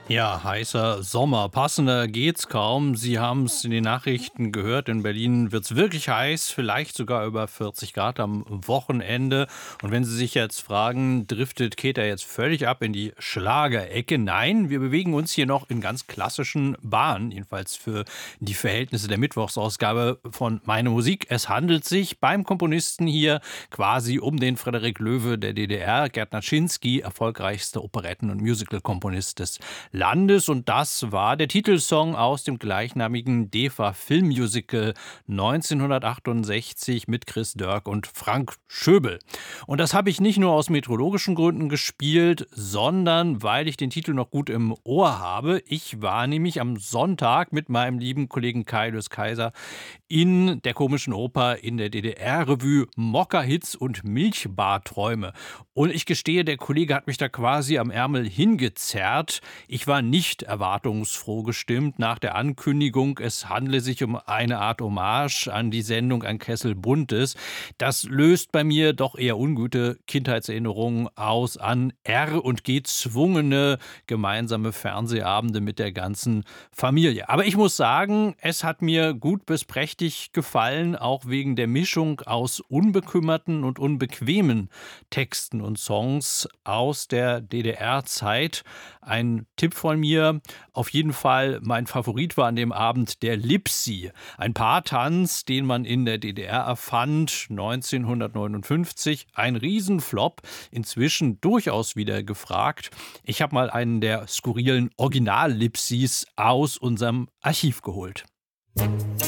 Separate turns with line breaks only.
Ja, heißer Sommer. Passender geht's kaum. Sie haben es in den Nachrichten gehört. In Berlin wird's wirklich heiß, vielleicht sogar über 40 Grad am Wochenende. Und wenn Sie sich jetzt fragen, driftet Keta jetzt völlig ab in die Schlagerecke? Nein, wir bewegen uns hier noch in ganz klassischen Bahnen, jedenfalls für die Verhältnisse der Mittwochsausgabe von Meine Musik. Es handelt sich beim Komponisten hier quasi um den Frederik Loewe der DDR, Gerd Naczynski, erfolgreichster Operetten- und Musicalkomponist des Landes. Und das war der Titelsong aus dem gleichnamigen DEFA-Filmmusical 1968 mit Chris Dörk und Frank Schöbel. Und das habe ich nicht nur aus meteorologischen Gründen gespielt, sondern weil ich den Titel noch gut im Ohr habe. Ich war nämlich am Sonntag mit meinem lieben Kollegen Kaius Kaiser in der Komischen Oper in der DDR-Revue Mokka-Hits und Milchbarträume. Und ich gestehe, der Kollege hat mich da quasi am Ärmel hingezerrt. Ich war nicht erwartungsfroh gestimmt nach der Ankündigung, es handle sich um eine Art Hommage an die Sendung Ein Kessel Buntes. Das löst bei mir doch eher ungute Kindheitserinnerungen aus an R- und gezwungene gemeinsame Fernsehabende mit der ganzen Familie. Aber ich muss sagen, es hat mir gut bis prächtig gefallen, auch wegen der Mischung aus unbekümmerten und unbequemen Texten und Songs aus der DDR-Zeit. Ein Tipp von mir, auf jeden Fall mein Favorit war an dem Abend der Lipsi, ein Paartanz, den man in der DDR erfand, 1959, ein Riesenflop, inzwischen durchaus wieder gefragt. Ich habe mal einen der skurrilen Original-Lipsis aus unserem Archiv geholt.